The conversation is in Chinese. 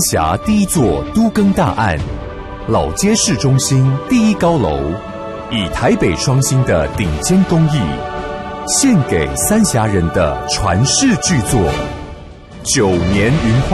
辖第一座都更大案，老街市中心第一高楼，以台北双星的顶尖工艺，献给三峡人的传世巨作，9年云花。